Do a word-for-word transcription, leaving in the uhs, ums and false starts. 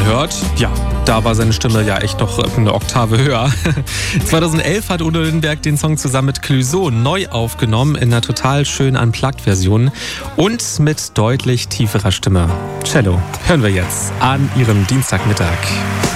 hört, ja, da war seine Stimme ja echt noch eine Oktave höher. zweitausendelf hat Udo Lindenberg den Song zusammen mit Clouseau neu aufgenommen in einer total schönen Unplugged-Version und mit deutlich tieferer Stimme. Cello hören wir jetzt an ihrem Dienstagmittag.